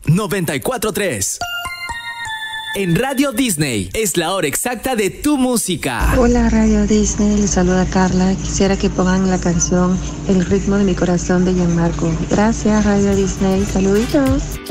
94.3. En Radio Disney es la hora exacta de tu música. Hola Radio Disney, les saluda Carla. Quisiera que pongan la canción El ritmo de mi corazón de Gianmarco. Gracias Radio Disney, saluditos.